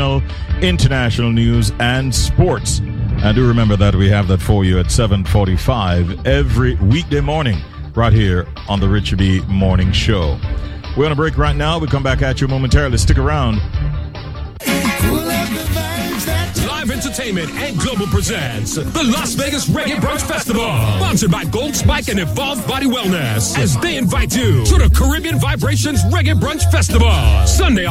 national, international news, and sports. And do remember that we have that for you at 7:45 every weekday morning right here on the Richard B. Morning Show. We're on a break right now. We'll come back at you momentarily. Stick around. Live Entertainment and Global presents the Las Vegas Reggae Brunch Festival, sponsored by Gold Spike and Evolve Body Wellness, as they invite you to the Caribbean Vibrations Reggae Brunch Festival, Sunday,